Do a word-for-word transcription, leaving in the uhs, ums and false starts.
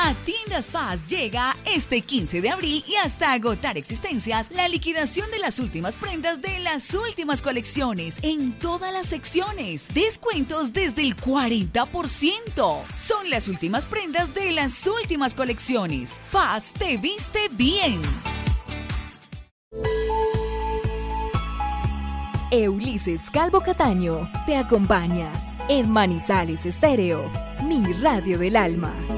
A Tiendas Paz llega este quince de abril y hasta agotar existencias la liquidación de las últimas prendas de las últimas colecciones en todas las secciones. Descuentos desde el cuarenta por ciento. Son las últimas prendas de las últimas colecciones. Paz te viste bien. Ulises Calvo Cataño te acompaña en Manizales Estéreo, mi radio del alma.